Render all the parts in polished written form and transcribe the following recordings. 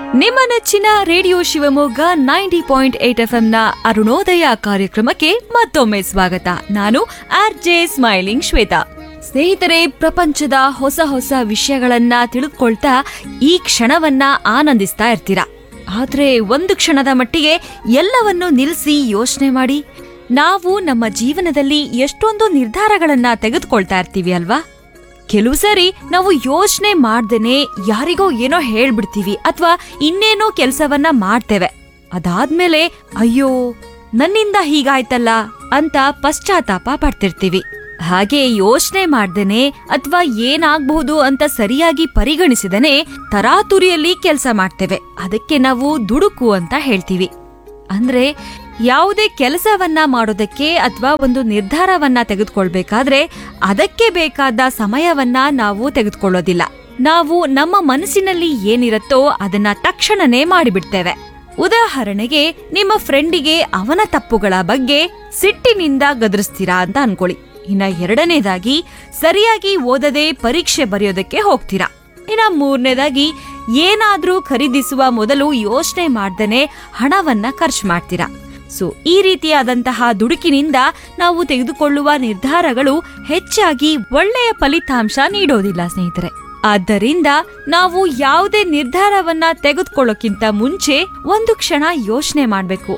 ನಿಮ್ಮ ನೆಚ್ಚಿನ radio Shivamogga 90.8 FM ಅರುಣೋದಯ ಕಾರ್ಯಕ್ರಮಕ್ಕೆ ಮತ್ತೊಮ್ಮೆ ಸ್ವಾಗತ. ನಾನು ಆರ್ಜೆ ಸ್ಮೈಲಿಂಗ್ ಶ್ವೇತಾ. ಸ್ನೇಹಿತರೆ, ಪ್ರಪಂಚದ ಹೊಸ ಹೊಸ ವಿಷಯಗಳನ್ನ ತಿಳಿದುಕೊಳ್ತಾ ಈ ಕ್ಷಣವನ್ನ ಆನಂದಿಸ್ತಾ ಇರ್ತೀರಾ. ಆದ್ರೆ ಒಂದು ಕ್ಷಣದ ಮಟ್ಟಿಗೆ ಎಲ್ಲವನ್ನೂ ನಿಲ್ಲಿಸಿ ಯೋಚನೆ ಮಾಡಿ. ನಾವು ನಮ್ಮ ಜೀವನದಲ್ಲಿ ಎಷ್ಟೊಂದು ನಿರ್ಧಾರಗಳನ್ನ ತೆಗೆದುಕೊಳ್ತಾ ಇರ್ತೀವಿ ಅಲ್ವಾ? ಕೆಲವು ಸರಿ ನಾವು ಯೋಚನೆ ಮಾಡ್ದೇನೆ ಯಾರಿಗೋ ಏನೋ ಹೇಳ್ಬಿಡ್ತೀವಿ ಅಥವಾ ಇನ್ನೇನೋ ಕೆಲಸವನ್ನ ಮಾಡ್ತೇವೆ. ಅದಾದ್ಮೇಲೆ ಅಯ್ಯೋ ನನ್ನಿಂದ ಹೀಗಾಯ್ತಲ್ಲ ಅಂತ ಪಶ್ಚಾತ್ತಾಪ ಪಡ್ತಿರ್ತೀವಿ. ಹಾಗೆ ಯೋಚನೆ ಮಾಡ್ದೇನೆ ಅಥವಾ ಏನಾಗಬಹುದು ಅಂತ ಸರಿಯಾಗಿ ಪರಿಗಣಿಸಿದನೆ ತರಾತುರಿಯಲ್ಲಿ ಕೆಲಸ ಮಾಡ್ತೇವೆ. ಅದಕ್ಕೆ ನಾವು ದುಡುಕು ಅಂತ ಹೇಳ್ತೀವಿ. ಅಂದ್ರೆ ಯಾವುದೇ ಕೆಲಸವನ್ನ ಮಾಡೋದಕ್ಕೆ ಅಥವಾ ಒಂದು ನಿರ್ಧಾರವನ್ನ ತೆಗೆದುಕೊಳ್ಬೇಕಾದ್ರೆ ಅದಕ್ಕೆ ಬೇಕಾದ ಸಮಯವನ್ನ ನಾವು ತೆಗೆದುಕೊಳ್ಳೋದಿಲ್ಲ. ನಾವು ನಮ್ಮ ಮನಸ್ಸಿನಲ್ಲಿ ಏನಿರುತ್ತೋ ಅದನ್ನ ತಕ್ಷಣನೇ ಮಾಡಿಬಿಡ್ತೇವೆ. ಉದಾಹರಣೆಗೆ, ನಿಮ್ಮ ಫ್ರೆಂಡಿಗೆ ಅವನ ತಪ್ಪುಗಳ ಬಗ್ಗೆ ಸಿಟ್ಟಿನಿಂದ ಗದರಿಸ್ತೀರಾ ಅಂತ ಅನ್ಕೊಳ್ಳಿ. ಇನ್ನ ಎರಡನೇದಾಗಿ, ಸರಿಯಾಗಿ ಓದದೆ ಪರೀಕ್ಷೆ ಬರೆಯೋದಕ್ಕೆ ಹೋಗ್ತೀರಾ. ಇನ್ನ ಮೂರನೇದಾಗಿ, ಏನಾದ್ರೂ ಖರೀದಿಸುವ ಮೊದಲು ಯೋಚನೆ ಮಾಡ್ದೇನೆ ಹಣವನ್ನ ಖರ್ಚು ಮಾಡ್ತೀರಾ. ಈ ರೀತಿಯಾದಂತಹ ದುಡುಕಿನಿಂದ ನಾವು ತೆಗೆದುಕೊಳ್ಳುವ ನಿರ್ಧಾರಗಳು ಹೆಚ್ಚಾಗಿ ಒಳ್ಳೆಯ ಫಲಿತಾಂಶ ನೀಡೋದಿಲ್ಲ ಸ್ನೇಹಿತರೆ. ಆದ್ದರಿಂದ ನಾವು ಯಾವುದೇ ನಿರ್ಧಾರವನ್ನ ತೆಗೆದುಕೊಳ್ಳೋಕ್ಕಿಂತ ಮುಂಚೆ ಒಂದು ಕ್ಷಣ ಯೋಚನೆ ಮಾಡಬೇಕು.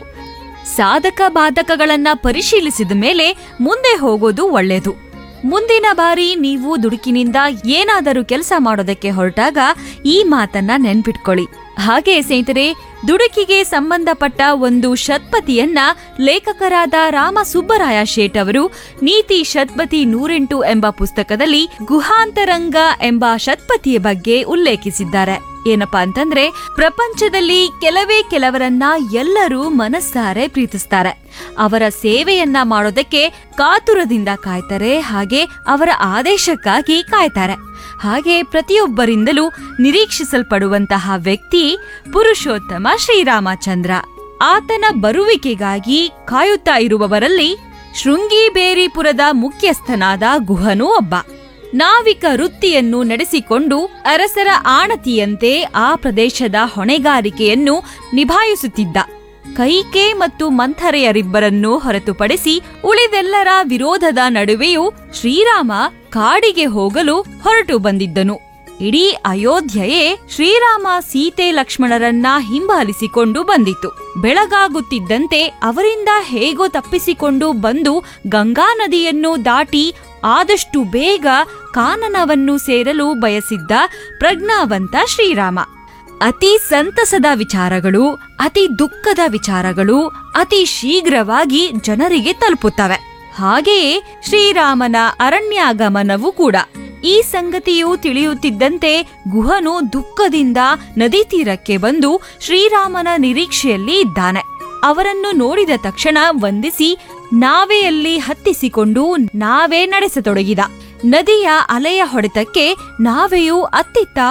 ಸಾಧಕ ಬಾಧಕಗಳನ್ನ ಪರಿಶೀಲಿಸಿದ ಮೇಲೆ ಮುಂದೆ ಹೋಗೋದು ಒಳ್ಳೆಯದು. ಮುಂದಿನ ಬಾರಿ ನೀವು ದುಡುಕಿನಿಂದ ಏನಾದರೂ ಕೆಲಸ ಮಾಡೋದಕ್ಕೆ ಹೊರಟಾಗ ಈ ಮಾತನ್ನ ನೆನ್ಪಿಟ್ಕೊಳ್ಳಿ. ಹಾಗೆ ಸ್ನೇಹಿತರೆ, ದುಡುಕಿಗೆ ಸಂಬಂಧಪಟ್ಟ ಒಂದು ಷಟ್ಪದಿಯನ್ನ ಲೇಖಕರಾದ ರಾಮ ಸುಬ್ಬರಾಯ ಶೇಟ್ ಅವರು ನೀತಿ ಷಟ್ಪದಿ 108 ಎಂಬ ಪುಸ್ತಕದಲ್ಲಿ ಗುಹಾಂತರಂಗ ಎಂಬ ಷಟ್ಪದಿಯ ಬಗ್ಗೆ ಉಲ್ಲೇಖಿಸಿದ್ದಾರೆ. ಏನಪ್ಪಾ ಅಂತಂದ್ರೆ, ಪ್ರಪಂಚದಲ್ಲಿ ಕೆಲವರನ್ನ ಎಲ್ಲರೂ ಮನಸ್ಸಾರೆ ಪ್ರೀತಿಸ್ತಾರೆ. ಅವರ ಸೇವೆಯನ್ನ ಮಾಡೋದಕ್ಕೆ ಕಾತುರದಿಂದ ಕಾಯ್ತಾರೆ. ಹಾಗೆ ಅವರ ಆದೇಶಕ್ಕಾಗಿ ಕಾಯ್ತಾರೆ. ಹಾಗೆ ಪ್ರತಿಯೊಬ್ಬರಿಂದಲೂ ನಿರೀಕ್ಷಿಸಲ್ಪಡುವಂತಹ ವ್ಯಕ್ತಿ ಪುರುಷೋತ್ತಮ ಶ್ರೀರಾಮಚಂದ್ರ. ಆತನ ಬರುವಿಕೆಗಾಗಿ ಕಾಯುತ್ತಾ ಇರುವವರಲ್ಲಿ ಶೃಂಗಿಬೇರಿಪುರದ ಮುಖ್ಯಸ್ಥನಾದ ಗುಹನೂ ಒಬ್ಬ. ನಾವಿಕ ವೃತ್ತಿಯನ್ನು ನಡೆಸಿಕೊಂಡು ಅರಸರ ಆಣತಿಯಂತೆ ಆ ಪ್ರದೇಶದ ಹೊಣೆಗಾರಿಕೆಯನ್ನು ನಿಭಾಯಿಸುತ್ತಿದ್ದ. ಕೈಕೆ ಮತ್ತು ಮಂಥರೆಯರಿಬ್ಬರನ್ನು ಹೊರತುಪಡಿಸಿ ಉಳಿದೆಲ್ಲರ ವಿರೋಧದ ನಡುವೆಯೂ ಶ್ರೀರಾಮ ಕಾಡಿಗೆ ಹೋಗಲು ಹೊರಟು ಬಂದಿದ್ದನು. ಇಡೀ ಅಯೋಧ್ಯೆಯೇ ಶ್ರೀರಾಮ ಸೀತೆ ಲಕ್ಷ್ಮಣರನ್ನ ಹಿಂಬಾಲಿಸಿಕೊಂಡು ಬಂದಿತು. ಬೆಳಗಾಗುತ್ತಿದ್ದಂತೆ ಅವರಿಂದ ಹೇಗೋ ತಪ್ಪಿಸಿಕೊಂಡು ಬಂದು ಗಂಗಾ ನದಿಯನ್ನು ದಾಟಿ ಆದಷ್ಟು ಬೇಗ ಕಾನನವನ್ನು ಸೇರಲು ಬಯಸಿದ್ದ ಪ್ರಜ್ಞಾವಂತ ಶ್ರೀರಾಮ. ಅತಿ ಸಂತಸದ ವಿಚಾರಗಳು, ಅತಿ ದುಃಖದ ವಿಚಾರಗಳು ಅತಿ ಶೀಘ್ರವಾಗಿ ಜನರಿಗೆ ತಲುಪುತ್ತವೆ. ಹಾಗೆಯೇ ಶ್ರೀರಾಮನ ಅರಣ್ಯಾಗಮನವೂ ಕೂಡ. ಈ ಸಂಗತಿಯು ತಿಳಿಯುತ್ತಿದ್ದಂತೆ ಗುಹನು ದುಃಖದಿಂದ ನದಿ ತೀರಕ್ಕೆ ಬಂದು ಶ್ರೀರಾಮನ ನಿರೀಕ್ಷೆಯಲ್ಲಿ ಇದ್ದಾನೆ. ಅವರನ್ನು ನೋಡಿದ ತಕ್ಷಣ ವಂದಿಸಿ ನಾವೆಯಲ್ಲಿ ಹತ್ತಿಸಿಕೊಂಡು ನಾವೇ ನಡೆಸತೊಡಗಿದ. ನದಿಯ ಅಲೆಯ ಹೊಡೆತಕ್ಕೆ ನಾವೆಯೂ ಅತ್ತಿತ್ತ